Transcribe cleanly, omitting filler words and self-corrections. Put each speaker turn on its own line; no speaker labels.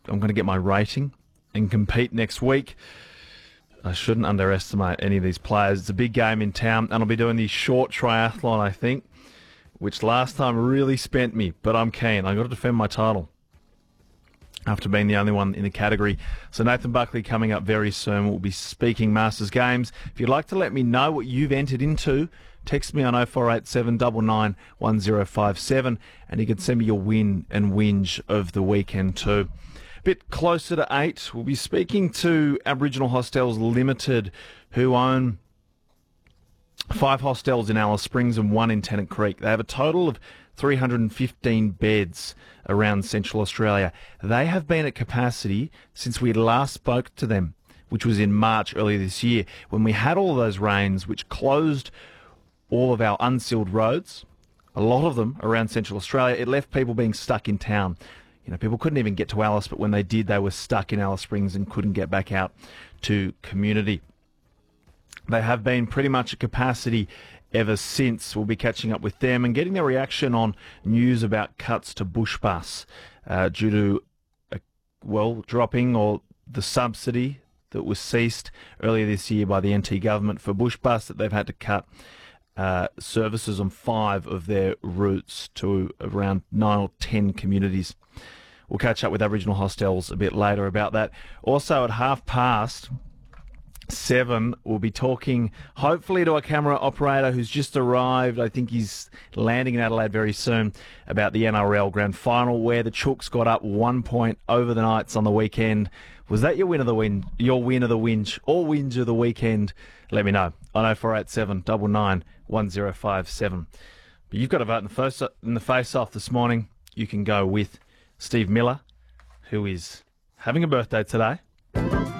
I'm going to get my rating and compete next week. I shouldn't underestimate any of these players. It's a big game in town, and I'll be doing the short triathlon, I think, which last time really spent me, but I'm keen. I've got to defend my title after being the only one in the category. So Nathan Buckley coming up very soon. We'll be speaking Masters Games. If you'd like to let me know what you've entered into, text me on 0487 99 1057, and you can send me your win and whinge of the weekend too. Bit closer to 8, we'll be speaking to Aboriginal Hostels Limited, who own 5 hostels in Alice Springs and 1 in Tennant Creek. They have a total of 315 beds around Central Australia. They have been at capacity since we last spoke to them, which was in March earlier this year, when we had all those rains which closed all of our unsealed roads, a lot of them around Central Australia. It left people being stuck in town. You know, people couldn't even get to Alice, but when they did, they were stuck in Alice Springs and couldn't get back out to community. They have been pretty much at capacity ever since. We'll be catching up with them and getting their reaction on news about cuts to bush bus due to, dropping or the subsidy that was ceased earlier this year by the NT government for bush bus, that they've had to cut services on 5 of their routes to around 9 or 10 communities. We'll catch up with Aboriginal Hostels a bit later about that. Also at 7:30, we'll be talking hopefully to a camera operator who's just arrived. I think he's landing in Adelaide very soon, about the NRL Grand Final, where the Chooks got up 1 point over the Knights on the weekend. Was that your win of the win? Your win of the whinge or whinge of the weekend? Let me know on 0487 99 1057. But you've got to vote in the face-off this morning. You can go with Steve Miller, who is having a birthday today.